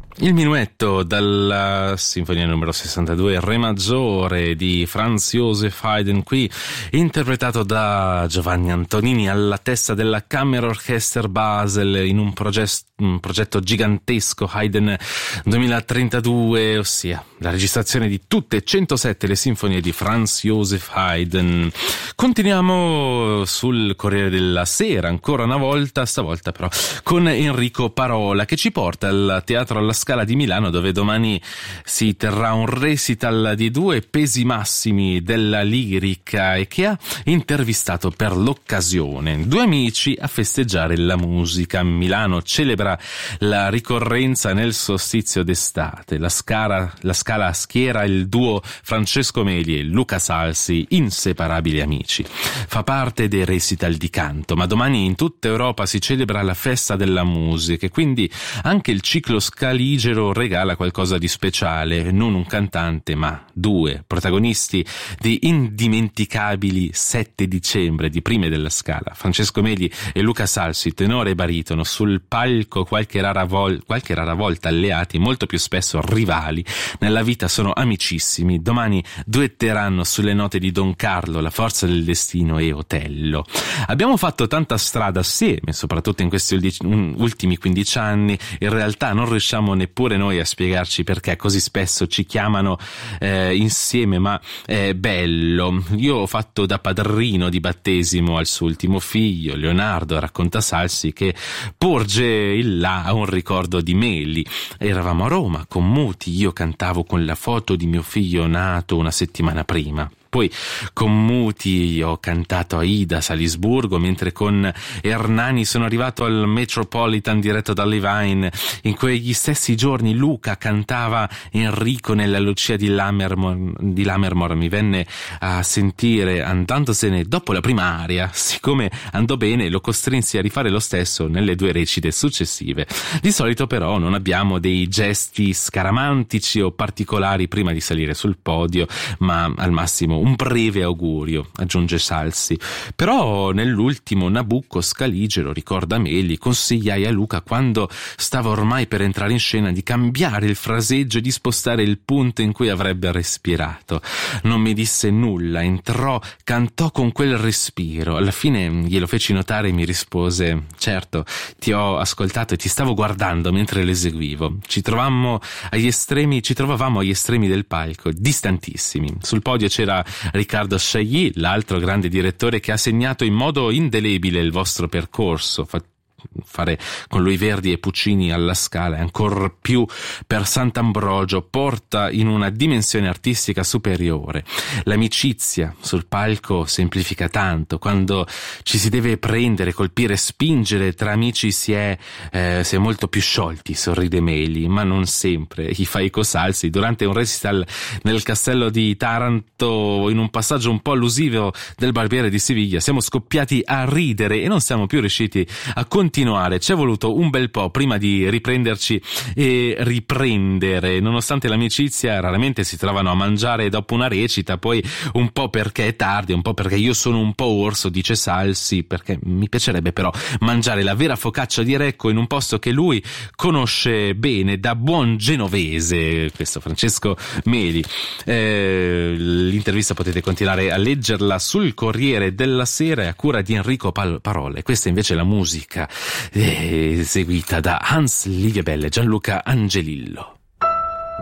Il minuetto dalla Sinfonia numero 62, Re maggiore di Franz Joseph Haydn, qui interpretato da Giovanni Antonini alla testa della Kammerorchester Basel in un progetto gigantesco, Haydn 2032, ossia la registrazione di tutte e 107 le sinfonie di Franz Joseph Haydn. Continuiamo sul Corriere della Sera, ancora una volta, stavolta però con Enrico Parola, che ci porta al Teatro alla Scala di Milano, dove domani si terrà un recital di due pesi massimi della lirica e che ha intervistato per l'occasione due amici a festeggiare la musica. Milano celebra la ricorrenza nel solstizio d'estate. La Scala schiera il duo Francesco Meli e Luca Salsi, inseparabili amici. Fa parte dei recital di canto, ma domani in tutta Europa si celebra la festa della musica e quindi anche il ciclo scaligero regala qualcosa di speciale, non un cantante ma due protagonisti di indimenticabili 7 dicembre di Prime della Scala, Francesco Meli e Luca Salsi, tenore e baritono, sul palco qualche rara volta alleati, molto più spesso rivali, nella vita sono amicissimi. Domani duetteranno sulle note di Don Carlo, La forza del destino e Otello. Abbiamo fatto tanta strada assieme, soprattutto in questi ultimi 15 anni, in realtà non riusciamo neppure noi a spiegarci perché così spesso ci chiamano insieme, ma è bello. Io ho fatto da padrino di battesimo al suo ultimo figlio, Leonardo, racconta Salsi, che porge il là a un ricordo di Meli. Eravamo a Roma con Muti, io cantavo con la foto di mio figlio nato una settimana prima. Poi con Muti ho cantato a Ida a Salisburgo, mentre con Hernani sono arrivato al Metropolitan diretto da Levine. In quegli stessi giorni Luca cantava Enrico nella Lucia di Lammermoor. Mi venne a sentire andandosene dopo la prima aria. Siccome andò bene, lo costrinsi a rifare lo stesso nelle 2 recite successive. Di solito però non abbiamo dei gesti scaramantici o particolari prima di salire sul podio, ma al massimo un breve augurio, aggiunge Salsi. Però nell'ultimo Nabucco Scaligero, ricorda Meli, consigliai a Luca, quando stava ormai per entrare in scena, di cambiare il fraseggio e di spostare il punto in cui avrebbe respirato. Non mi disse nulla, entrò, cantò con quel respiro. Alla fine glielo feci notare e mi rispose: certo, ti ho ascoltato e ti stavo guardando mentre l'eseguivo. Ci trovavamo agli estremi del palco, distantissimi. Sul podio c'era Riccardo Chailly, l'altro grande direttore che ha segnato in modo indelebile il vostro percorso. Fare con lui Verdi e Puccini alla Scala e ancor più per Sant'Ambrogio porta in una dimensione artistica superiore. L'amicizia sul palco semplifica tanto. Quando ci si deve prendere, colpire, spingere tra amici si è molto più sciolti, sorride Meli, ma non sempre. I Faico Salsi durante un recital nel castello di Taranto, in un passaggio un po' allusivo del Barbiere di Siviglia, siamo scoppiati a ridere e non siamo più riusciti a continuare. Ci è voluto un bel po' prima di riprenderci e riprendere. Nonostante l'amicizia, raramente si trovano a mangiare dopo una recita, poi un po' perché è tardi, un po' perché io sono un po' orso, dice Salsi, perché mi piacerebbe però mangiare la vera focaccia di Recco in un posto che lui conosce bene da buon genovese. Questo Francesco Meli. L'intervista potete continuare a leggerla sul Corriere della Sera, a cura di Enrico Parola. Questa invece è la musica eseguita da Hans Ligebel e Gianluca Angelillo.